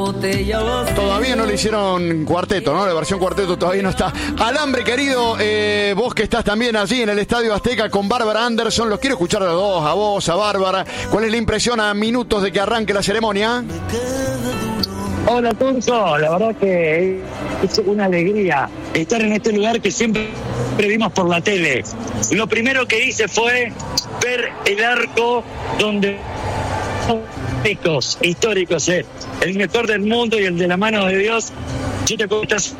Todavía no le hicieron cuarteto, ¿no? La versión cuarteto todavía no está. Alambre, querido, vos que estás también allí en el Estadio Azteca con Bárbara Anderson, los quiero escuchar a los dos, a vos, a Bárbara. ¿Cuál es la impresión a minutos de que arranque la ceremonia? Hola, Turco. La verdad que es una alegría estar en este lugar que siempre vimos por la tele. Lo primero que hice fue ver el arco donde históricos, el mejor del mundo y el de la mano de Dios. Si te cuentas,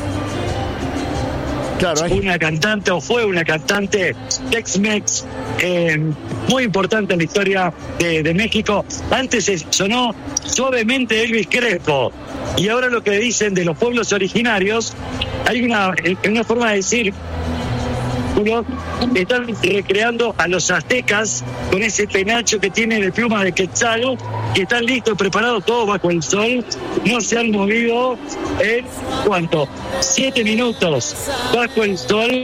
claro, una cantante o fue una cantante Tex-Mex muy importante en la historia de México. Antes sonó suavemente Elvis Crespo y ahora lo que dicen de los pueblos originarios, hay una forma de decir, están recreando a los aztecas con ese penacho que tiene de plumas de quetzal, que están listos, preparados todos bajo el sol, no se han movido en ¿cuánto? 7 minutos bajo el sol.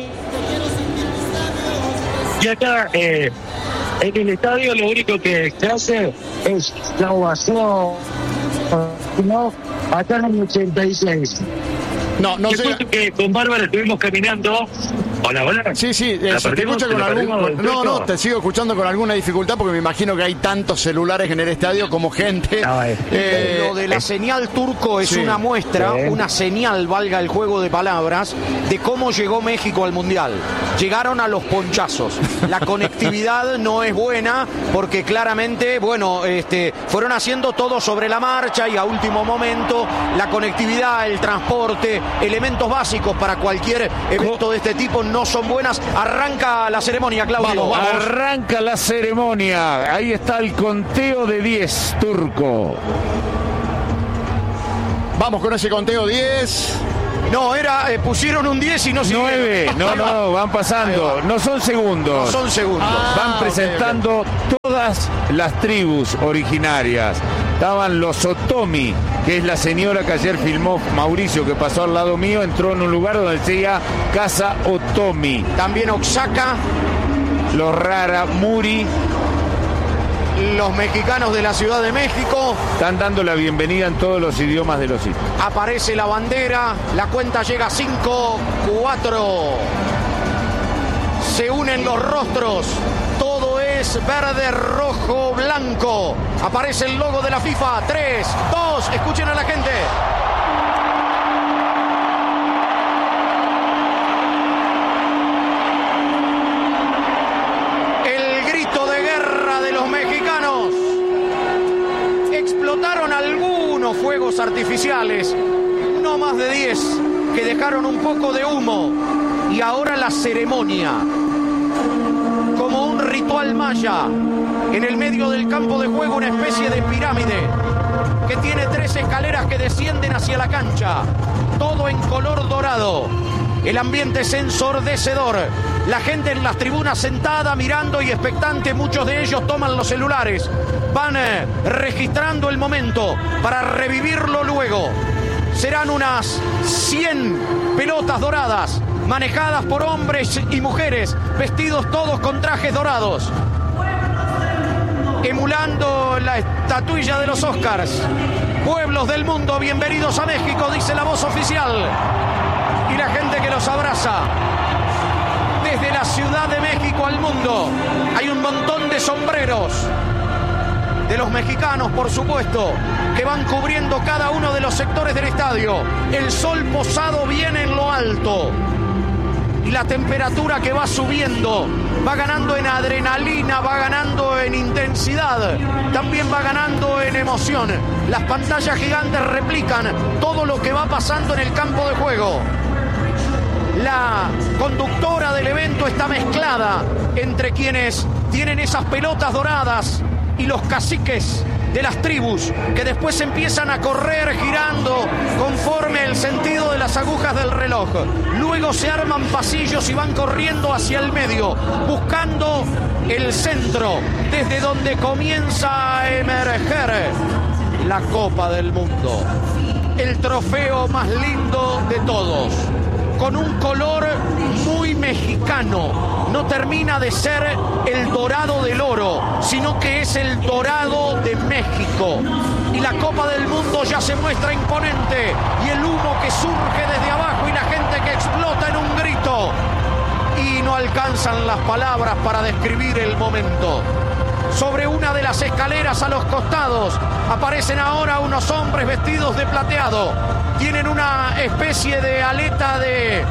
Y acá en el estadio lo único que hace es la ovación, ¿no? Acá en el 86. No sé. Que con Bárbara estuvimos caminando. Hola. Sí, se te escucha con algún... No, te sigo escuchando con alguna dificultad porque me imagino que hay tantos celulares en el estadio como gente. Lo de la señal, Turco, es una muestra, una señal, valga el juego de palabras, de cómo llegó México al Mundial. Llegaron a los ponchazos. La conectividad no es buena porque claramente, fueron haciendo todo sobre la marcha y a último momento la conectividad, el transporte, elementos básicos para cualquier evento de este tipo no son buenas. Arranca la ceremonia, Claudio. Vamos. Arranca la ceremonia. Ahí está el conteo de 10, Turco. Vamos con ese conteo 10. No, pusieron un 10 y no siguieron. 9, no, van pasando. No son segundos. No son segundos. Van presentando todas las tribus originarias. Estaban los Otomi, que es la señora que ayer filmó Mauricio, que pasó al lado mío, entró en un lugar donde decía Casa Otomi. También Oaxaca. Los Raramuri. Los mexicanos de la Ciudad de México. Están dando la bienvenida en todos los idiomas de los sitios. Aparece la bandera, la cuenta llega a 5, 4. Se unen los rostros. Todo es verde, rojo, blanco. Aparece el logo de la FIFA. 3, 2, escuchen a la gente. El grito de guerra de los mexicanos. Explotaron algunos fuegos artificiales, no más de 10, que dejaron un poco de humo. Y ahora la ceremonia, como un ritual maya, en el medio del campo de juego una especie de pirámide que tiene 3 escaleras que descienden hacia la cancha, todo en color dorado. El ambiente es ensordecedor. La gente en las tribunas sentada, mirando y expectante. Muchos de ellos toman los celulares. Van registrando el momento para revivirlo luego. Serán unas 100 pelotas doradas, manejadas por hombres y mujeres, vestidos todos con trajes dorados, emulando la estatuilla de los Oscars. Pueblos del mundo, bienvenidos a México, dice la voz oficial. Y la gente que los abraza. Desde la Ciudad de México al mundo hay un montón de sombreros de los mexicanos, por supuesto, que van cubriendo cada uno de los sectores del estadio. El sol posado viene en lo alto y la temperatura que va subiendo va ganando en adrenalina, va ganando en intensidad, también va ganando en emoción. Las pantallas gigantes replican todo lo que va pasando en el campo de juego. La conductora del evento está mezclada entre quienes tienen esas pelotas doradas y los caciques de las tribus, que después empiezan a correr girando conforme el sentido de las agujas del reloj. Luego se arman pasillos y van corriendo hacia el medio, buscando el centro, desde donde comienza a emerger la Copa del Mundo. El trofeo más lindo de todos, con un color muy mexicano. No termina de ser el dorado del oro, sino que es el dorado de México. y la Copa del Mundo ya se muestra imponente y el humo que surge desde abajo y la gente que explota en un grito y no alcanzan las palabras para describir el momento. Sobre una de las escaleras a los costados aparecen ahora unos hombres vestidos de plateado. Tienen una especie de aleta de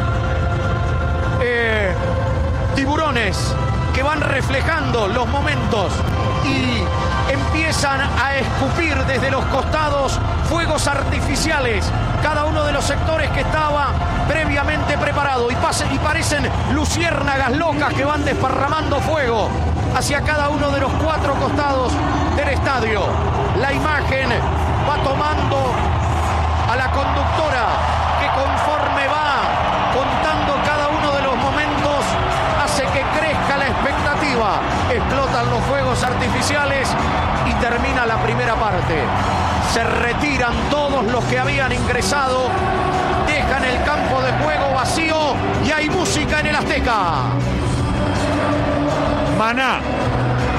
tiburones que van reflejando los momentos y empiezan a escupir desde los costados fuegos artificiales. Cada uno de los sectores que estaba previamente preparado y parecen luciérnagas locas que van desparramando fuego hacia cada uno de los 4 costados del estadio. La imagen va tomando a la conductora que conforme va contando cada uno de los momentos hace que crezca la expectativa. Explotan los fuegos artificiales y termina la primera parte. Se retiran todos los que habían ingresado, dejan el campo de juego vacío y hay música en el Azteca. Maná.